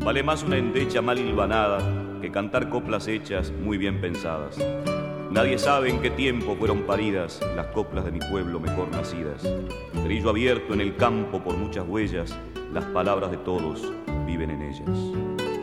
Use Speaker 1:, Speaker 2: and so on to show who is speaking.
Speaker 1: Vale más una endecha mal hilvanada que cantar coplas hechas muy bien pensadas. Nadie sabe en qué tiempo fueron paridas las coplas de mi pueblo mejor nacidas. Trillo abierto en el campo por muchas huellas, las palabras de todos viven en ellas.